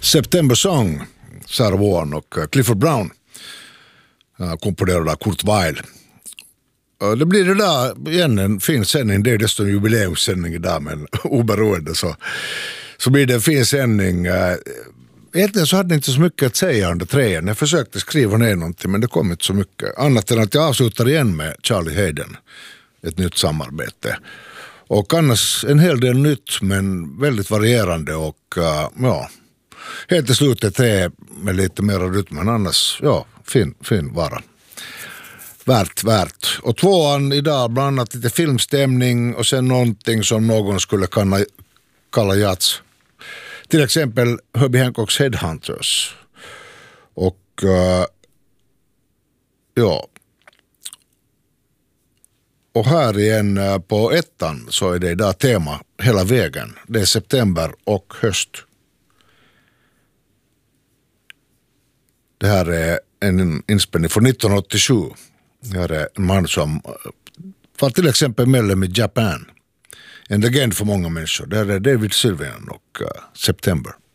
September Song, Sarah Vaughan och Clifford Brown, komponerad av Kurt Weill. Det blir det där igen en fin sändning, det är desto en jubileumssändning idag, men oberoende så blir det en fin sändning. Egentligen så hade jag inte så mycket att säga under trean. Jag försökte skriva ner någonting, men det kom inte så mycket. Annat än att jag avslutar igen med Charlie Hayden, ett nytt samarbete. Och annars en hel del nytt, men väldigt varierande och helt till slutet tre med lite mer rytm, men annars, fin vara. Värt. Och tvåan idag bland annat lite filmstämning och sen någonting som någon skulle kalla jazz. Till exempel Herbie Hancocks Headhunters. Och Och här igen på ettan så är det idag tema hela vägen. Det är september och höst. Det här är en inspelning från 1987. Det här är en man som var till exempel medlem i Japan. En legend för många människor. Det här är David Sylvian och September.